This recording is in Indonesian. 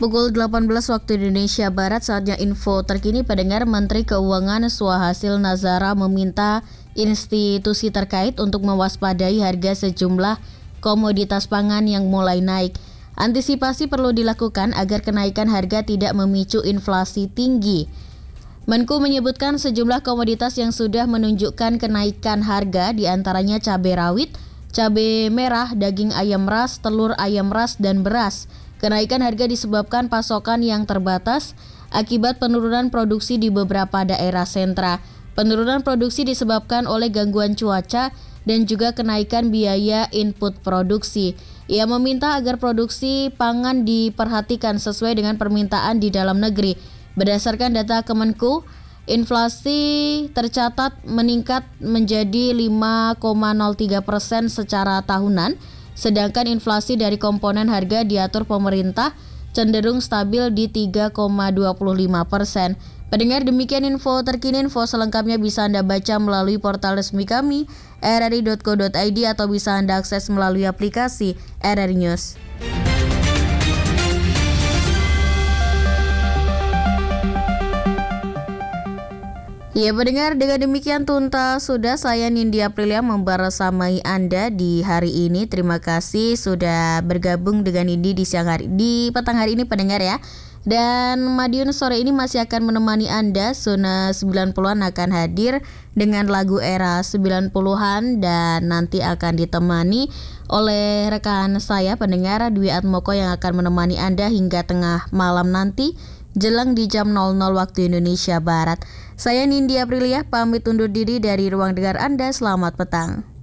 Pukul 18 waktu Indonesia Barat, saatnya info terkini. Pendengar, Menteri Keuangan Swahasil Nazara meminta institusi terkait untuk mewaspadai harga sejumlah komoditas pangan yang mulai naik. Antisipasi perlu dilakukan agar kenaikan harga tidak memicu inflasi tinggi. Menku menyebutkan sejumlah komoditas yang sudah menunjukkan kenaikan harga, diantaranya cabai rawit, cabai merah, daging ayam ras, telur ayam ras, dan beras. Kenaikan harga disebabkan pasokan yang terbatas akibat penurunan produksi di beberapa daerah sentra. Penurunan produksi disebabkan oleh gangguan cuaca dan juga kenaikan biaya input produksi. Ia meminta agar produksi pangan diperhatikan sesuai dengan permintaan di dalam negeri. Berdasarkan data Kemenku, inflasi tercatat meningkat menjadi 5,03% secara tahunan, sedangkan inflasi dari komponen harga diatur pemerintah cenderung stabil di 3,25%. Pendengar, demikian info terkini. Info selengkapnya bisa Anda baca melalui portal resmi kami rri.co.id atau bisa Anda akses melalui aplikasi RRI News. Ya pendengar, dengan demikian tuntas sudah saya Nindya Aprilia membersamai Anda di hari ini. Terima kasih sudah bergabung dengan Nindi di petang hari ini pendengar ya. Dan Madiun sore ini masih akan menemani Anda. Zona 90-an akan hadir dengan lagu era 90-an dan nanti akan ditemani oleh rekan saya pendengar Dwi Atmoko yang akan menemani Anda hingga tengah malam nanti jelang di jam 00 waktu Indonesia Barat. Saya Nindya Aprilia pamit undur diri dari ruang dengar Anda. Selamat petang.